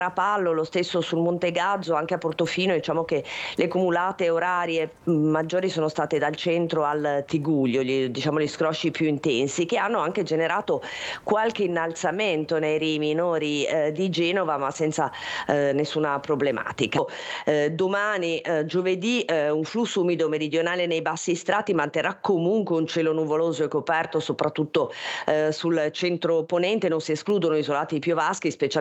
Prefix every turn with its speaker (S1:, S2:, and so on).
S1: Rapallo, lo stesso sul Monte Gazzo, anche a Portofino, diciamo che le cumulate orarie maggiori sono state dal centro al Tiguglio, gli scrosci più intensi, che hanno anche generato qualche innalzamento nei rii minori di Genova, ma senza nessuna problematica. Domani, giovedì, un flusso umido meridionale nei bassi strati manterrà comunque un cielo nuvoloso e coperto, soprattutto sul centro ponente. Non si escludono isolati piovaschi, specialmente